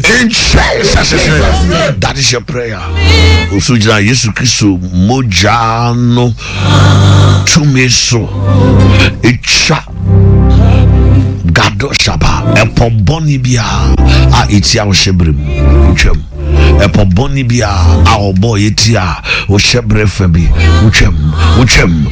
In Jesus' name. That is your prayer. Usujina Yesu Kristo mojano tumeso echa gado shaba epoboni bia a itia oshebrem utwam epoboni bia a obo yetia oshebre fabi utwam